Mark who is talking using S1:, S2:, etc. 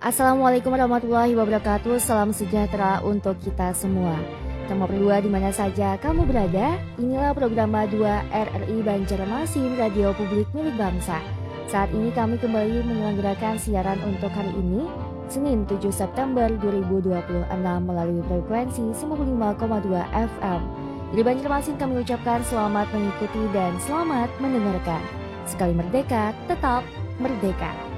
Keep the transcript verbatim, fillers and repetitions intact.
S1: Assalamualaikum warahmatullahi wabarakatuh. Salam sejahtera untuk kita semua. Temu berdua di mana saja kamu berada. Inilah program dua R R I Banjarmasin, Radio Publik Milik Bangsa. Saat ini kami kembali menyelenggarakan siaran untuk hari ini, Senin tujuh September dua ribu dua puluh enam melalui frekuensi sembilan puluh lima koma dua F M. Dari Banjarmasin kami ucapkan selamat mengikuti dan selamat mendengarkan. Sekali merdeka, tetap merdeka.